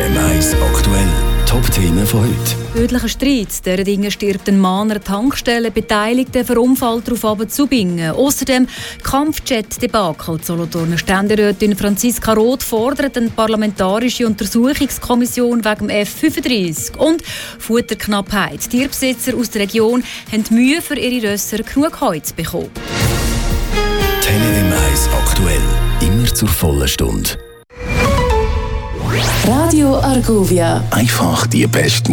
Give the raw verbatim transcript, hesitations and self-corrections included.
M eins aktuell. Top-Themen von heute. Tödlicher Streit. Dieser Dinge stirbt ein Mann an einer Tankstelle. Beteiligte verunfallt darauf zu Bingen. Außerdem Kampfjet-Debakel. Die Solothurner Ständerätin Franziska Roth fordert eine parlamentarische Untersuchungskommission wegen dem F fünfunddreißig. Und Futterknappheit. Tierbesitzer aus der Region haben Mühe, für ihre Rösser genug Heu zu bekommen. Tele M eins aktuell. Immer zur vollen Stunde. Radio Argovia. Einfach die besten